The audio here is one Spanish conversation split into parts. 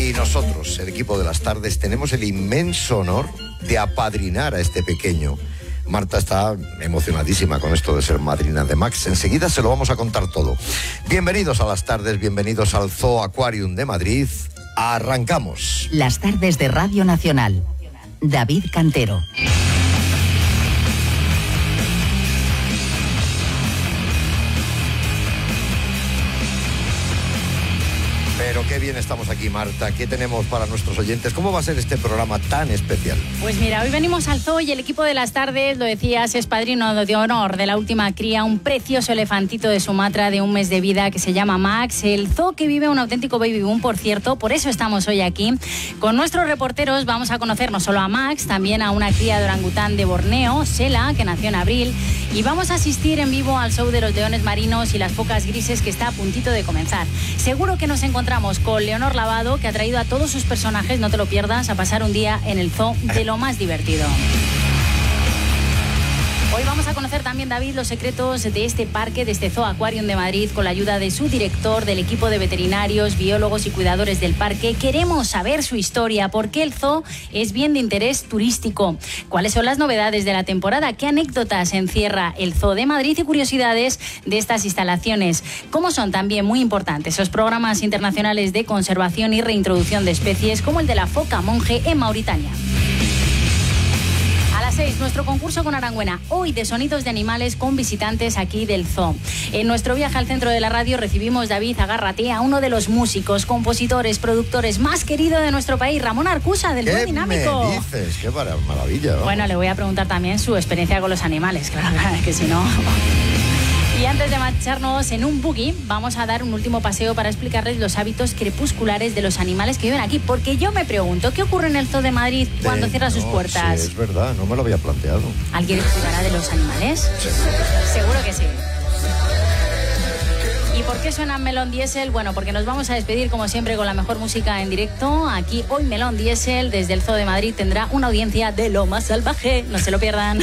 Y nosotros, el equipo de las tardes, tenemos el inmenso honor de apadrinar a este pequeño. Marta está emocionadísima con esto de ser madrina de Max. Enseguida se lo vamos a contar todo. Bienvenidos a las tardes, bienvenidos al Zoo Aquarium de Madrid. Arrancamos. Las tardes de Radio Nacional. David Cantero. Pero qué bien estamos aquí, Marta. ¿Qué tenemos para nuestros oyentes? ¿Cómo va a ser este programa tan especial? Pues mira, hoy venimos al zoo y el equipo de las tardes, lo decías, es padrino de honor de la última cría, un precioso elefantito de Sumatra de 1 mes de vida que se llama Max. El zoo que vive un auténtico baby boom, por cierto. Por eso estamos hoy aquí. Con nuestros reporteros vamos a conocer no solo a Max, también a una cría de orangután de Borneo, Sela, que nació en abril. Y vamos a asistir en vivo al show de los leones marinos y las focas grises que está a puntito de comenzar. Seguro que nos encontramos con Leonor Lavado, que ha traído a todos sus personajes, no te lo pierdas, a pasar un día en el zoo de lo más divertido. Hoy vamos a conocer también, David, los secretos de este parque, de este Zoo Aquarium de Madrid, con la ayuda de su director, del equipo de veterinarios, biólogos y cuidadores del parque. Queremos saber su historia, por qué el zoo es bien de interés turístico, cuáles son las novedades de la temporada, qué anécdotas encierra el Zoo de Madrid y curiosidades de estas instalaciones. Cómo son también muy importantes los programas internacionales de conservación y reintroducción de especies, como el de la foca monje en Mauritania. A las 6, nuestro concurso con Arangüena, hoy de sonidos de animales con visitantes aquí del zoo. En nuestro viaje al centro de la radio recibimos, David, agárrate, a uno de los músicos, compositores, productores más querido de nuestro país, Ramón Arcusa, del Dúo Dinámico. ¿Qué me dices? ¡Qué maravilla! ¿No? Bueno, le voy a preguntar también su experiencia con los animales, claro, que si no... Y antes de marcharnos en un buggy, vamos a dar un último paseo para explicarles los hábitos crepusculares de los animales que viven aquí. Porque yo me pregunto, ¿qué ocurre en el Zoo de Madrid cuando cierra sus puertas? Sí, es verdad, no me lo había planteado. ¿Alguien cuidará de los animales? Seguro que sí. ¿Y por qué suena Melón Diesel? Bueno, porque nos vamos a despedir como siempre con la mejor música en directo. Aquí hoy Melón Diesel desde el Zoo de Madrid tendrá una audiencia de lo más salvaje. No se lo pierdan.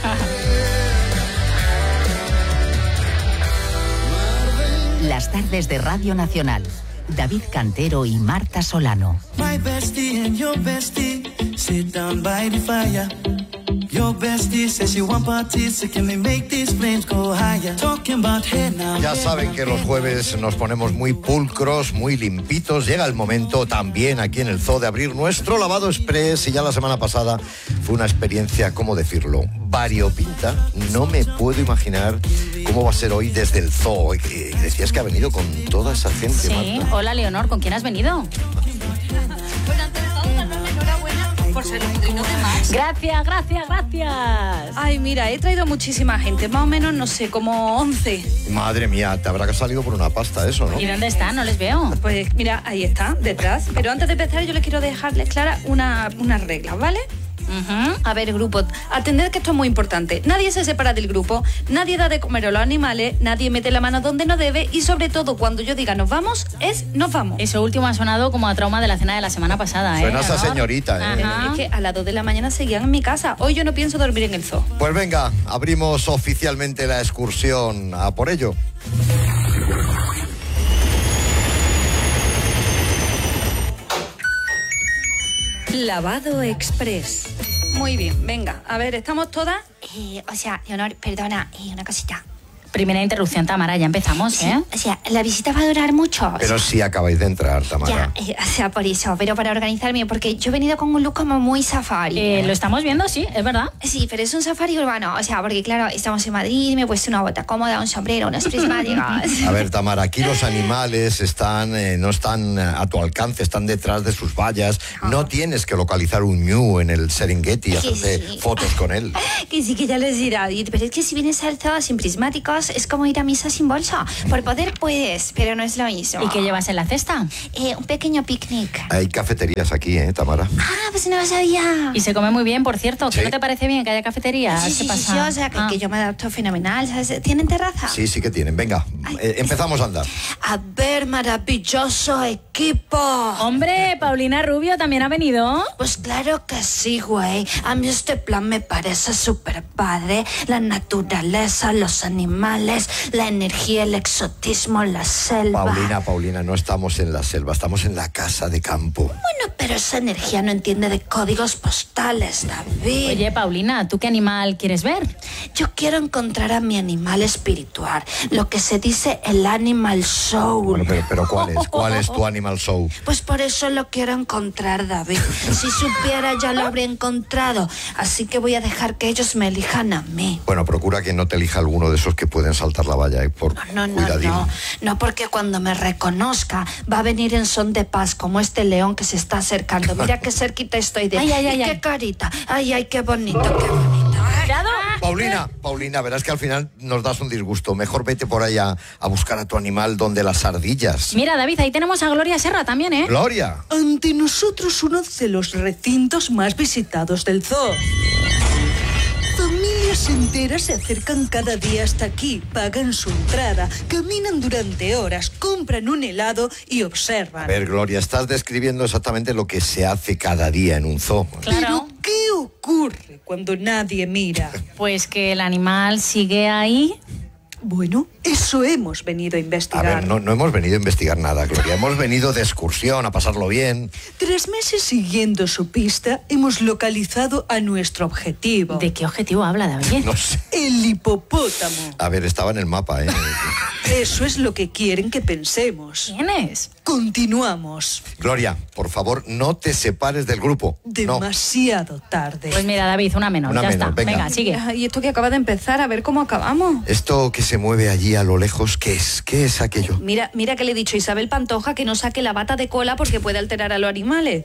Las tardes de Radio Nacional. David Cantero y Marta Solano. My bestie and your bestie sit down by the fire. Your bestie says you want parties, so can we make these flames go higher? Talking about hey now. Ya saben que los jueves nos ponemos muy pulcros, muy limpitos. Llega el momento también aquí en el zoo de abrir nuestro lavado express. Y ya la semana pasada fue una experiencia, ¿cómo decirlo?, variopinta. No me puedo imaginar cómo va a ser hoy desde el zoo. Decías que ha venido con toda esa gente, Sí, Marta. Hola Leonor, ¿con quién has venido? Bueno, antes de todo, darle la enhorabuena por ser el padrino de Max. Gracias, gracias, gracias. Ay, mira, he traído muchísima gente, más o menos, no sé, como 11. Madre mía, te habrá salido por una pasta eso, ¿no? ¿Y dónde están? No les veo. Pues mira, ahí está, detrás. Pero antes de empezar, yo les quiero dejarles claras unas reglas, ¿vale? A ver, grupo, atended que esto es muy importante. Nadie se separa del grupo, nadie da de comer a los animales, nadie mete la mano donde no debe y sobre todo cuando yo diga nos vamos, nos vamos. Eso último ha sonado como a trauma de la cena de la semana pasada, ¿eh? Suena esa Leonor? señorita, ¿eh? Ajá. Es que a las 2 de la mañana seguían en mi casa. Hoy yo no pienso dormir en el zoo. Pues venga, abrimos oficialmente la excursión. A por ello. Lavado Express. Muy bien, venga, a ver, ¿estamos todas? Leonor, perdona, una cosita. Primera interrupción, Tamara, ya empezamos, ¿eh? O sea, la visita va a durar mucho. Pero sí acabáis de entrar, Tamara. Ya, por eso, pero para organizarme, porque yo he venido con un look como muy safari. Lo estamos viendo, sí, es verdad. Sí, pero es un safari urbano, o sea, porque claro, estamos en Madrid, me he puesto una bota cómoda, un sombrero, unos prismáticos. A ver, Tamara, aquí los animales no están a tu alcance, están detrás de sus vallas. No tienes que localizar un ñu en el Serengeti y hacerte fotos con él. Que sí, que ya les dirá, pero es que si vienes al zoo sin prismáticos es como ir a misa sin bolsa. Por poder puedes, pero no es lo mismo. ¿Y qué llevas en la cesta? Un pequeño picnic. Hay cafeterías aquí, Tamara. Pues no lo sabía. Y se come muy bien, por cierto. Sí. ¿Qué no te parece bien que haya cafetería? Sí, ¿Qué pasa? sí, o sea, que yo me adapto fenomenal, ¿sabes? ¿Tienen terraza? Sí, sí que tienen. Venga, empezamos a andar. A ver, maravilloso equipo. Hombre, Paulina Rubio también ha venido. Pues claro que sí, güey. A mí este plan me parece súper padre. La naturaleza, los animales. animales, la energía, el exotismo, la selva. Paulina, no estamos en la selva, estamos en la casa de campo. Bueno, pero esa energía no entiende de códigos postales, David. Oye, Paulina, ¿tú qué animal quieres ver? Yo quiero encontrar a mi animal espiritual, lo que se dice el animal soul. Bueno, pero ¿cuál es tu animal soul? Pues por eso lo quiero encontrar, David. Si supiera ya lo habría encontrado. Así que voy a dejar que ellos me elijan a mí. Bueno, procura que no te elija alguno de esos que pueden saltar la valla, por cuidadín. No, porque cuando me reconozca va a venir en son de paz, como este león que se está acercando. Mira qué cerquita estoy de él. Ay. Qué carita. Ay, qué bonito, qué bonito. Paulina, verás que al final nos das un disgusto. Mejor vete por ahí a buscar a tu animal donde las ardillas. Mira, David, ahí tenemos a Gloria Serra también, ¿eh? Gloria. Ante nosotros uno de los recintos más visitados del zoo. Familias enteras se acercan cada día hasta aquí, pagan su entrada, caminan durante horas, compran un helado y observan. A ver, Gloria, estás describiendo exactamente lo que se hace cada día en un zoo. Claro. ¿Pero qué ocurre cuando nadie mira? Pues que el animal sigue ahí. Bueno, eso hemos venido a investigar. A ver, no hemos venido a investigar nada, Gloria. Hemos venido de excursión, a pasarlo bien. 3 meses siguiendo su pista, hemos localizado a nuestro objetivo. ¿De qué objetivo habla, David? No sé. El hipopótamo. A ver, estaba en el mapa, ¿eh? Eso es lo que quieren que pensemos. ¿Quién es? Continuamos. Gloria, por favor, no te separes del grupo. No. Demasiado tarde. Pues mira, David, una menos, Una ya menos, está. venga. Sigue. Y esto que acaba de empezar, a ver cómo acabamos. Esto que se mueve allí a lo lejos, ¿qué es? ¿Qué es aquello? Mira que le he dicho a Isabel Pantoja que no saque la bata de cola porque puede alterar a los animales.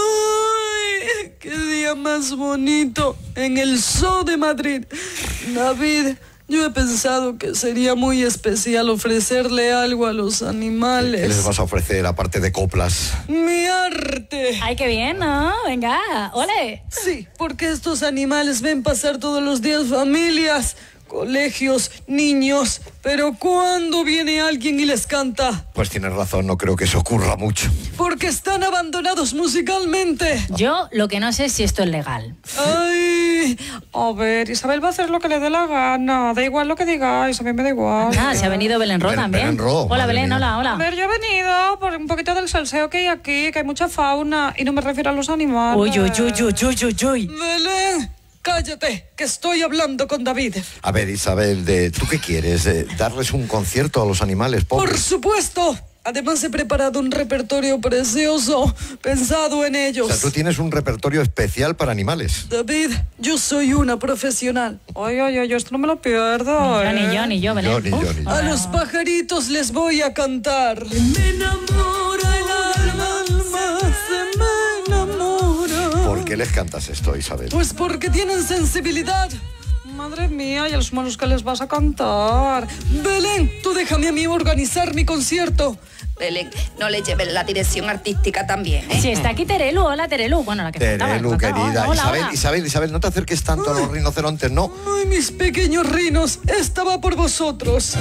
¡Ay! ¡Qué día más bonito! En el Zoo de Madrid. David, yo he pensado que sería muy especial ofrecerle algo a los animales. ¿Qué les vas a ofrecer, aparte de coplas? ¡Mi arte! Ay, qué bien, ¿no? Venga, ole. Sí, porque estos animales ven pasar todos los días familias, colegios, niños. Pero ¿cuándo viene alguien y les canta? Pues tienes razón, no creo que eso ocurra mucho. Porque están abandonados musicalmente. Yo lo que no sé es si esto es legal. Ay, a ver, Isabel va a hacer lo que le dé la gana. Da igual lo que digáis, a mí me da igual. Ah, se ha venido Belén Ro también. Belén Ro, Hola, madre Belén, mía. hola. A ver, yo he venido por un poquito del salseo que hay aquí, que hay mucha fauna, y no me refiero a los animales. Uy. Belén, cállate, que estoy hablando con David. A ver, Isabel, ¿tú qué quieres? ¿Darles un concierto a los animales Por pobres? supuesto. Además he preparado un repertorio precioso, pensado en ellos. O sea, tú tienes un repertorio especial para animales. David, yo soy una profesional. Ay, esto no me lo pierdo. Ni yo, Belén. Ni yo. A los pajaritos les voy a cantar. Me enamora el alma, se me enamora. ¿Por qué les cantas esto, Isabel? Pues porque tienen sensibilidad. Madre mía, ¿y a los monos que les vas a cantar? Belén, tú déjame a mí organizar mi concierto. Belén, no le lleves la dirección artística también, ¿eh? Sí, está aquí Terelu. Hola, Terelu. Bueno, la que faltaba. Terelu, querida. Hola. Isabel, no te acerques tanto a los rinocerontes, no. Ay, mis pequeños rinos, esta va por vosotros.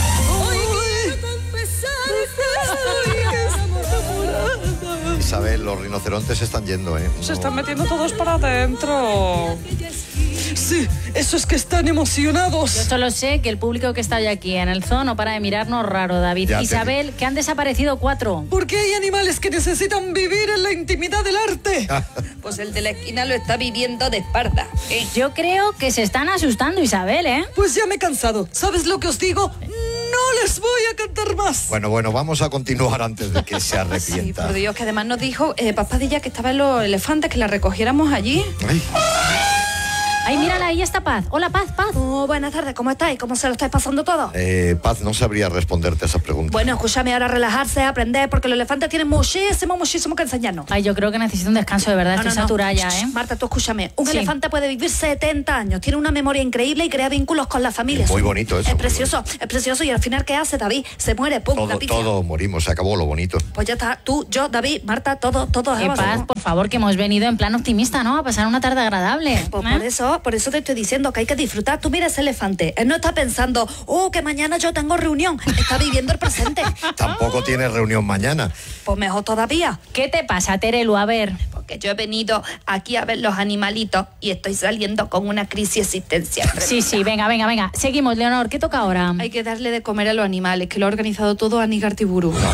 Isabel, los rinocerontes se están yendo, ¿eh? Se están metiendo todos para adentro. Sí, eso es que están emocionados. Yo solo sé que el público que está hoy aquí en el zoo no para de mirarnos raro, David. Ya te Isabel, que han desaparecido 4. Porque hay animales que necesitan vivir en la intimidad del arte. Pues el de la esquina lo está viviendo de espalda, ¿eh? Yo creo que se están asustando, Isabel, ¿eh? Pues ya me he cansado. ¿Sabes lo que os digo? No les voy a cantar más. Bueno, vamos a continuar antes de que se Sí, arrepienta. por Dios, que además nos dijo Paspadilla que estaban los elefantes, que la recogiéramos allí. Ay, Ay, mírala, ahí está Paz. Hola, Paz. Oh, buenas tardes, ¿cómo estáis? ¿Cómo se lo estáis pasando todo? Paz, no sabría responderte a esa pregunta. Bueno, escúchame, ahora relajarse, aprender, porque los elefantes tienen muchísimo que enseñarnos. Ay, yo creo que necesito un descanso, de verdad. Estoy saturada ya, ¿eh? Marta, tú escúchame. Un Sí. elefante puede vivir 70 años, tiene una memoria increíble y crea vínculos con la familia. Muy bonito eso, Es muy precioso. Y al final, ¿qué hace, David? Se muere, pum, la pifia. Todo morimos, se acabó lo bonito. Pues ya está, tú, yo, David, Marta, todos Que hemos... Paz, por favor, que hemos venido en plan optimista, ¿no? A pasar una tarde agradable. Pues ¿eh? por eso, Claro, por eso te estoy diciendo que hay que disfrutar. Tú mira ese elefante. Él no está pensando, que mañana yo tengo reunión. Está viviendo el presente. Tampoco tienes reunión mañana. Pues mejor todavía. ¿Qué te pasa, Terelu? A ver. Porque yo he venido aquí a ver los animalitos y estoy saliendo con una crisis existencial. Sí, venga. Seguimos, Leonor. ¿Qué toca ahora? Hay que darle de comer a los animales, que lo ha organizado todo Anígar Tiburu. Muy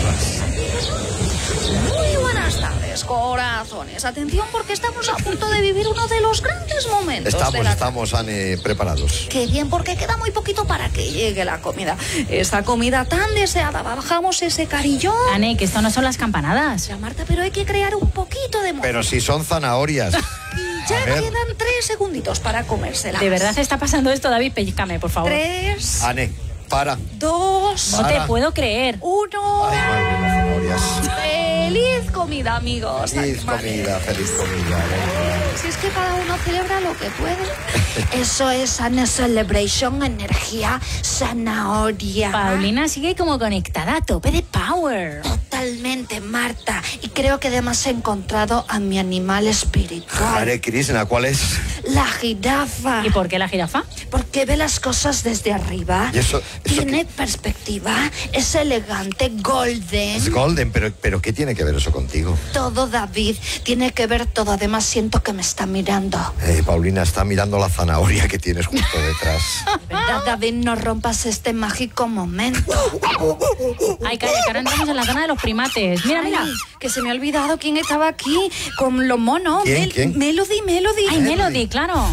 buenas tardes, corazones. Atención, porque estamos a punto de vivir uno de los grandes momentos. Estamos, Ane, preparados. Qué bien, porque queda muy poquito para que llegue la comida. Esa comida tan deseada. Bajamos ese carillón. Ane, que esto no son las campanadas. Ya, Marta, pero hay que crear un poquito de... Pero si son zanahorias. Ya quedan 3 segunditos para comérselas. ¿De verdad está pasando esto, David? Pellízcame, por favor. 3. Ane, para. 2. No te puedo creer. 1. Ay, madre, las zanahorias. Feliz comida, amigos. Feliz comida. Si es que cada uno celebra lo que puede. Eso es Ana Celebration, energía, zanahoria. Paulina sigue como conectada a tope de power. Totalmente, Marta. Y creo que además he encontrado a mi animal espiritual. Hare Krishna, ¿cuál es? La jirafa. ¿Y por qué la jirafa? Porque ve las cosas desde arriba. ¿Y eso tiene perspectiva. Es elegante, golden. Es golden, pero ¿qué tiene que ver eso contigo? Todo, David. Tiene que ver todo. Además, siento que me está mirando. Paulina está mirando la zanahoria que tienes justo detrás. ¿Verdad, David? No rompas este mágico momento. Ay, calla, que ahora entramos en la zona de los primates. Mira. Que se me ha olvidado quién estaba aquí con los monos. ¿Quién? Melody. Ay, Melody, claro.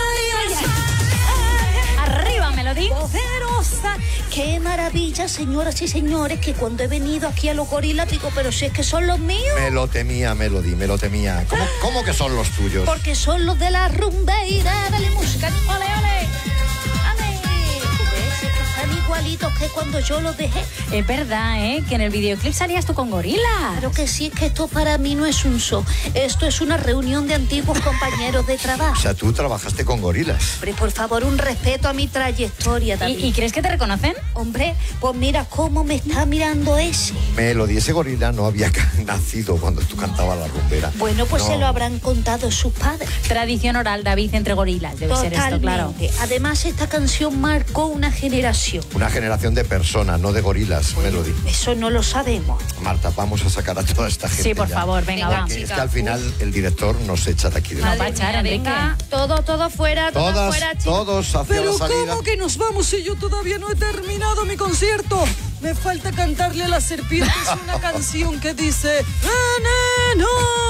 Arriba, Melody. Poderosa. Qué maravilla, señoras y señores, que cuando he venido aquí a los gorilas digo, pero si es que son los míos. Me lo temía, Melody, me lo temía. ¿Cómo que son los tuyos? Porque son los de la rumbeira. Dale música. Ole, ole. Igualitos que cuando yo los dejé. Es verdad, que en el videoclip salías tú con gorilas. Claro que sí, es que esto para mí no es un show. Esto es una reunión de antiguos compañeros de trabajo. O sea, tú trabajaste con gorilas. Hombre, por favor, un respeto a mi trayectoria, David. ¿Y crees que te reconocen? Hombre, pues mira cómo me está mirando ese. Melody, ese gorila no había nacido cuando tú cantabas la rumbera. Bueno, pues no. Se lo habrán contado sus padres. Tradición oral, David, entre gorilas. Debe ser esto, claro. Además, esta canción marcó una generación. Una generación de personas, no de gorilas, Melody. Eso no lo sabemos. Marta, vamos a sacar a toda esta gente. Sí, por favor, venga, va. Es que al final el director nos echa de aquí. No va a echar, Enrique. Todo fuera, Todos hacia Pero la salida. ¿cómo que nos vamos si yo todavía no he terminado mi concierto? Me falta cantarle a las serpientes una canción que dice ¡Veneno!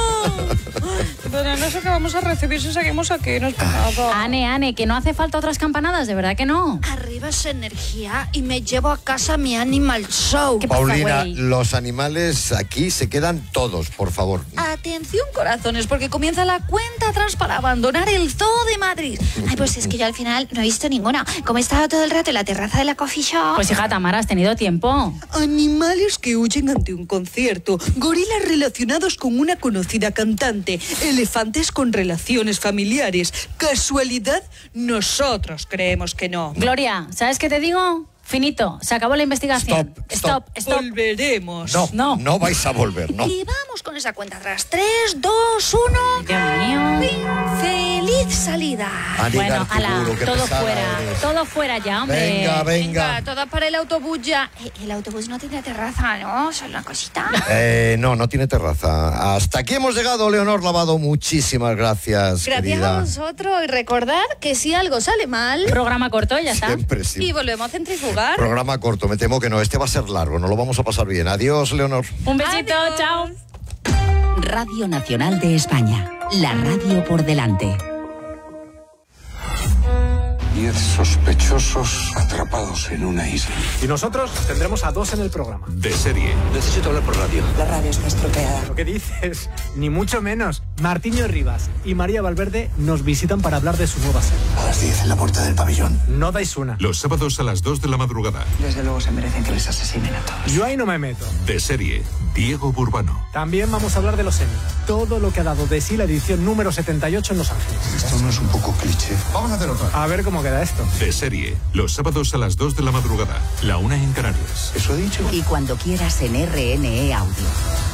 Pero en eso que vamos a recibir si seguimos aquí, no es nada. Ane, que no hace falta otras campanadas, de verdad que no. Arriba esa energía y me llevo a casa mi Animal Show. ¿Qué pasa, Paulina, güey? los animales aquí se quedan todos, por favor. Atención, corazones, porque comienza la cuenta atrás para abandonar el Zoo de Madrid. Ay, pues es que yo al final no he visto ninguna. Como he estado todo el rato en la terraza de la coffee shop. Pues hija, Tamara, has tenido tiempo. Animales que huyen ante un concierto, gorilas relacionados con una conocida cantante, elefantes con relaciones familiares. ¿Casualidad? Nosotros creemos que no. Gloria, ¿sabes qué te digo? Finito, se acabó la investigación. Stop. Volveremos. No vais a volver, no. Y vamos con esa cuenta atrás. 3, 2, 1. Dios mío. ¡Feliz salida! Bueno, ala, qué todo pesada fuera. eres. Todo fuera ya, hombre. Venga. Todas para el autobús ya. El autobús no tiene terraza, ¿no? Solo una cosita. No tiene terraza. Hasta aquí hemos llegado, Leonor Lavado. Muchísimas gracias, Gracias querida. a vosotros y recordad que si algo sale mal... Programa corto, ya está. Siempre sí. Y volvemos a centrifugar. Programa corto, me temo que no. Este va a ser largo, no lo vamos a pasar bien. Adiós, Leonor. Un besito, Adiós. chao. Radio Nacional de España. La radio por delante. 10 sospechosos atrapados en una isla. Y nosotros tendremos a 2 en el programa. De serie. Necesito hablar por radio. La radio está estropeada. ¿Lo que dices? Ni mucho menos. Martiño Rivas y María Valverde nos visitan para hablar de su nueva serie. A las 10 en la puerta del pabellón. No dais una. Los sábados a las 2 de la madrugada. Desde luego se merecen que les asesinen a todos. Yo ahí no me meto. De serie. Diego Burbano. También vamos a hablar de los Emmy. Todo lo que ha dado de sí la edición número 78 en Los Ángeles. Esto no es un poco cliché. Vamos a hacer otra. A ver cómo queda esto. De serie. Los sábados a las 2 de la madrugada. La 1 en Canarias. ¿Eso he dicho? Y cuando quieras en RNE Audio.